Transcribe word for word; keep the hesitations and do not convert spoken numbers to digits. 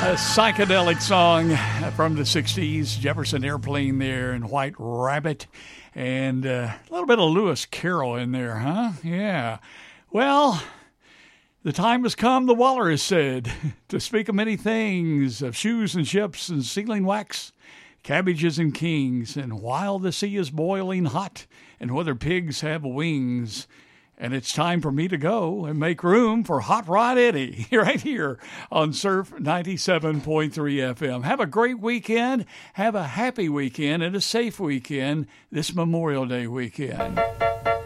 A psychedelic song from the sixties, Jefferson Airplane there and White Rabbit, and uh, a little bit of Lewis Carroll in there, huh? Yeah. Well, the time has come, the Waller has said, to speak of many things, of shoes and ships and sealing wax, cabbages and kings, and while the sea is boiling hot, and whether pigs have wings. And it's time for me to go and make room for Hot Rod Eddie right here on Surf ninety-seven point three F M. Have a great weekend. Have a happy weekend and a safe weekend this Memorial Day weekend.